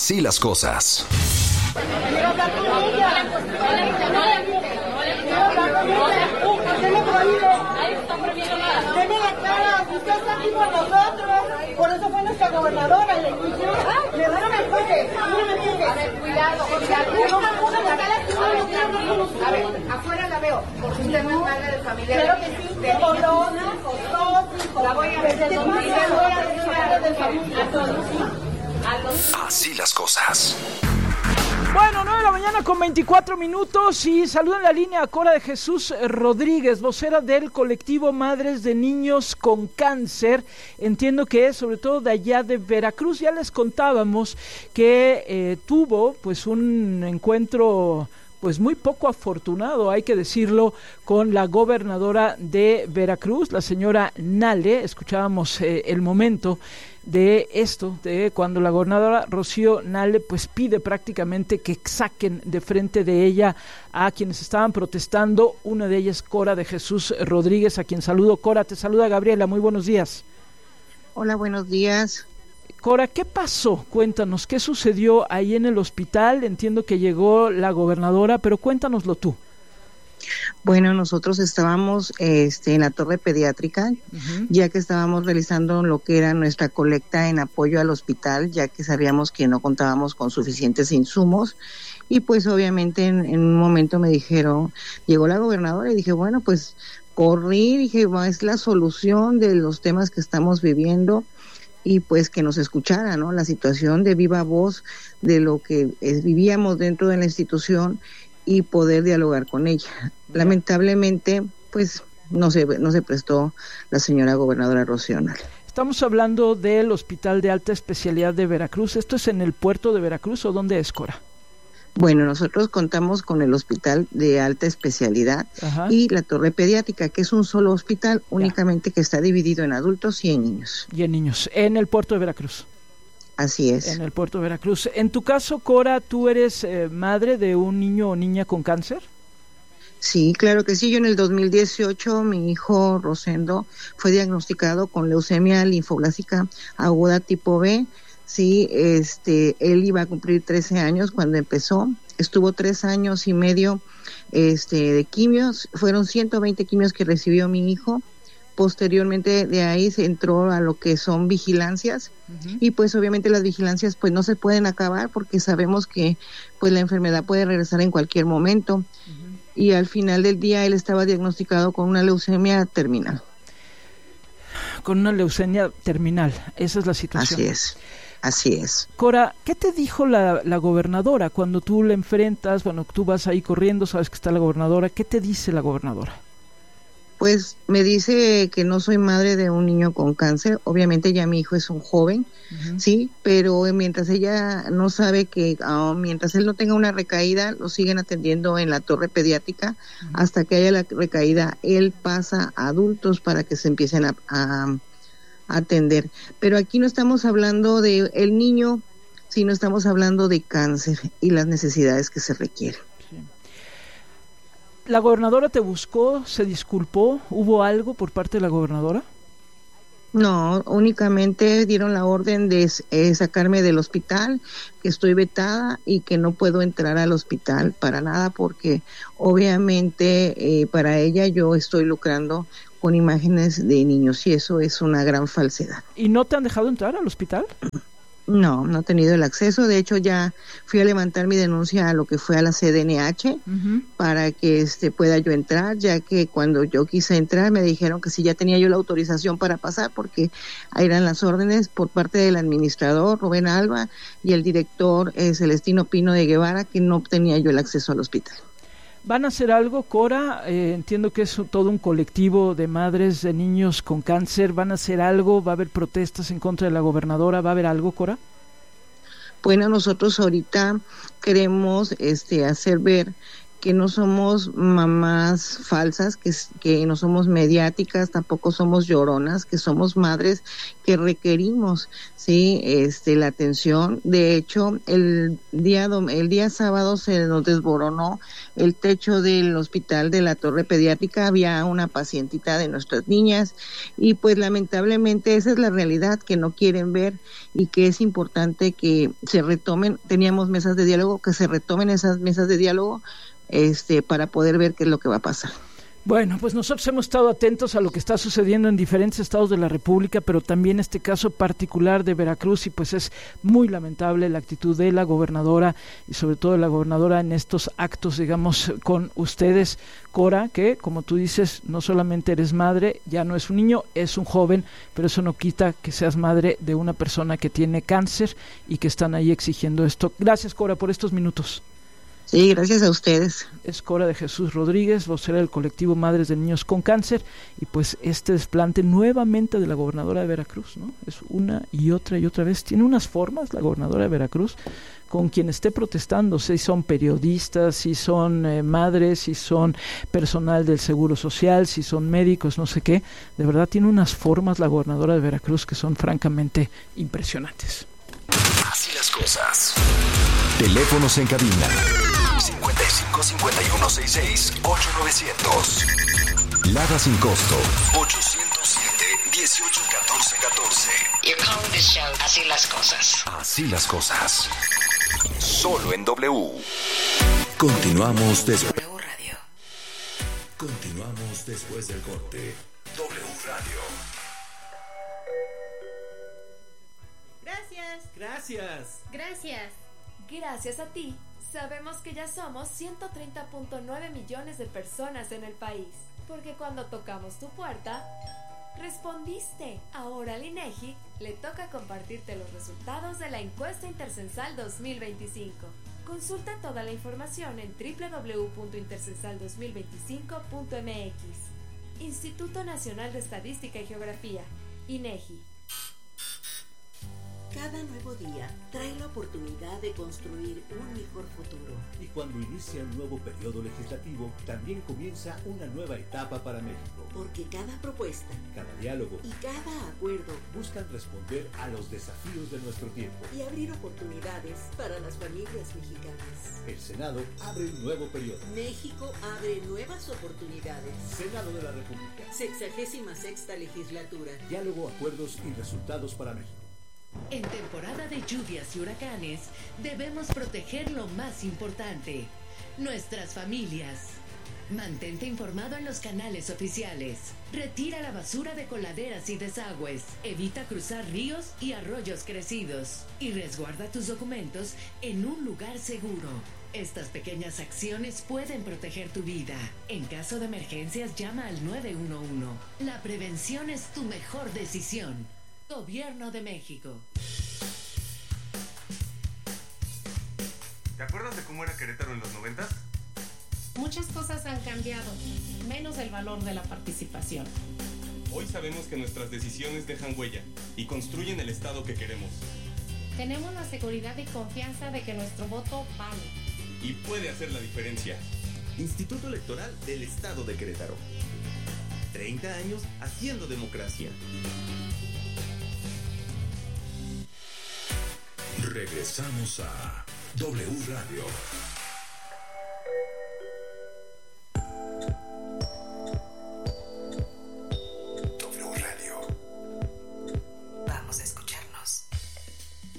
Así las cosas. Quiero hablar con ella. Deme la cara, usted está aquí con nosotros. Por eso fue nuestra gobernadora y la inclusión. Le dieron el coche. No me entiendes. A ver, cuidado. A ver, afuera la veo. Porque usted no es madre de familia. Claro que sí. Con dos hijos. La voy a ver desde 2002. Así las cosas. Bueno, 9 de la mañana con 24 minutos y saludo en la línea a Cora de Jesús Rodríguez, vocera del colectivo Madres de Niños con Cáncer. Entiendo que es sobre todo de allá de Veracruz. Ya les contábamos que tuvo pues un encuentro pues muy poco afortunado, hay que decirlo, con la gobernadora de Veracruz, la señora Nale. Escuchábamos el momento de esto, de cuando la gobernadora Rocío Nale pues pide prácticamente que saquen de frente de ella a quienes estaban protestando. Una de ellas, Cora de Jesús Rodríguez, a quien saludo. Cora, te saluda Gabriela, muy buenos días. Hola, buenos días. Cora, ¿qué pasó? Cuéntanos, ¿qué sucedió ahí en el hospital? Entiendo que llegó la gobernadora, pero cuéntanoslo tú. Bueno, nosotros estábamos en la torre pediátrica, ya que estábamos realizando lo que era nuestra colecta en apoyo al hospital, ya que sabíamos que no contábamos con suficientes insumos. Y pues obviamente en un momento me dijeron, llegó la gobernadora y dije, bueno, pues corrí, dije, es la solución de los temas que estamos viviendo. Y pues que nos escuchara, ¿no? La situación de viva voz de lo que vivíamos dentro de la institución y poder dialogar con ella. Lamentablemente, pues no se prestó la señora gobernadora Rocío Nale. Estamos hablando del Hospital de Alta Especialidad de Veracruz. ¿Esto es en el puerto de Veracruz o dónde es, Cora? Bueno, nosotros contamos con el Hospital de Alta Especialidad y la Torre Pediátrica, que es un solo hospital, únicamente que está dividido en adultos y en niños. Y en niños, en el puerto de Veracruz. Así es. En el puerto de Veracruz. En tu caso, Cora, ¿tú eres madre de un niño o niña con cáncer? Sí, claro que sí. Yo en el 2018, mi hijo Rosendo fue diagnosticado con leucemia linfoblásica aguda tipo B. Sí, él iba a cumplir 13 años cuando empezó, estuvo 3 años y medio de quimios, fueron 120 quimios que recibió mi hijo. Posteriormente de ahí se entró a lo que son vigilancias y pues obviamente las vigilancias pues no se pueden acabar porque sabemos que pues la enfermedad puede regresar en cualquier momento y al final del día él estaba diagnosticado con una leucemia terminal. Con una leucemia terminal, esa es la situación. Así es. Cora, ¿qué te dijo la gobernadora cuando tú la enfrentas, cuando tú vas ahí corriendo, sabes que está la gobernadora? ¿Qué te dice la gobernadora? Pues me dice que no soy madre de un niño con cáncer. Obviamente ya mi hijo es un joven, sí, pero mientras ella no sabe que, mientras él no tenga una recaída, lo siguen atendiendo en la torre pediátrica. Hasta que haya la recaída, él pasa a adultos para que se empiecen a atender, pero aquí no estamos hablando de el niño, sino estamos hablando de cáncer y las necesidades que se requieren. Sí. ¿La gobernadora te buscó, se disculpó? ¿Hubo algo por parte de la gobernadora? No, únicamente dieron la orden de sacarme del hospital, que estoy vetada y que no puedo entrar al hospital para nada porque obviamente para ella yo estoy lucrando con imágenes de niños y eso es una gran falsedad. ¿Y no te han dejado entrar al hospital? No he tenido el acceso. De hecho, ya fui a levantar mi denuncia a lo que fue a la CDNH para que pueda yo entrar, ya que cuando yo quise entrar me dijeron que si ya tenía yo la autorización para pasar, porque eran las órdenes por parte del administrador Rubén Alba y el director Celestino Pino de Guevara, que no tenía yo el acceso al hospital. ¿Van a hacer algo, Cora? Entiendo que es todo un colectivo de madres de niños con cáncer. ¿Van a hacer algo? ¿Va a haber protestas en contra de la gobernadora? ¿Va a haber algo, Cora? Bueno, nosotros ahorita queremos hacer ver que no somos mamás falsas, que no somos mediáticas, tampoco somos lloronas, que somos madres que requerimos, sí, la atención. De hecho, el día sábado se nos desboronó el techo del hospital de la Torre Pediátrica, había una pacientita de nuestras niñas y pues lamentablemente esa es la realidad que no quieren ver y que es importante que se retomen. Teníamos mesas de diálogo, que se retomen esas mesas de diálogo para poder ver qué es lo que va a pasar. Bueno, pues nosotros hemos estado atentos a lo que está sucediendo en diferentes estados de la República, pero también este caso particular de Veracruz, y pues es muy lamentable la actitud de la gobernadora y sobre todo de la gobernadora en estos actos, digamos, con ustedes, Cora, que como tú dices, no solamente eres madre, ya no es un niño, es un joven, pero eso no quita que seas madre de una persona que tiene cáncer y que están ahí exigiendo esto. Gracias, Cora, por estos minutos. Sí, gracias a ustedes. Es Cora de Jesús Rodríguez, vocera del colectivo Madres de Niños con Cáncer, y pues este desplante nuevamente de la gobernadora de Veracruz, ¿no? Es una y otra vez. Tiene unas formas la gobernadora de Veracruz con quien esté protestando, si son periodistas, si son madres, si son personal del Seguro Social, si son médicos, no sé qué. De verdad tiene unas formas la gobernadora de Veracruz que son francamente impresionantes. Así las cosas. Teléfonos en cabina 55 51 66 8900. Lada sin costo 807 18 14 14. You're calling this show Así las cosas. Así las cosas. Solo en W. Continuamos después. W Radio. Continuamos después del corte. W Radio. Gracias. Gracias a ti, sabemos que ya somos 130.9 millones de personas en el país. Porque cuando tocamos tu puerta, respondiste. Ahora al INEGI le toca compartirte los resultados de la encuesta intercensal 2025. Consulta toda la información en www.intercensal2025.mx. Instituto Nacional de Estadística y Geografía, INEGI. Cada nuevo día trae la oportunidad de construir un mejor futuro. Y cuando inicia un nuevo periodo legislativo, también comienza una nueva etapa para México. Porque cada propuesta, cada diálogo y cada acuerdo buscan responder a los desafíos de nuestro tiempo y abrir oportunidades para las familias mexicanas. El Senado abre un nuevo periodo. México abre nuevas oportunidades. Senado de la República. 66ª legislatura. Diálogo, acuerdos y resultados para México. En temporada de lluvias y huracanes, debemos proteger lo más importante, nuestras familias. Mantente informado en los canales oficiales. Retira la basura de coladeras y desagües. Evita cruzar ríos y arroyos crecidos. Y resguarda tus documentos en un lugar seguro. Estas pequeñas acciones pueden proteger tu vida. En caso de emergencias, llama al 911. La prevención es tu mejor decisión. Gobierno de México. ¿Te acuerdas de cómo era Querétaro en los 90s? Muchas cosas han cambiado, menos el valor de la participación. Hoy sabemos que nuestras decisiones dejan huella y construyen el Estado que queremos. Tenemos la seguridad y confianza de que nuestro voto vale. Y puede hacer la diferencia. Instituto Electoral del Estado de Querétaro. 30 años haciendo democracia. Regresamos a W Radio.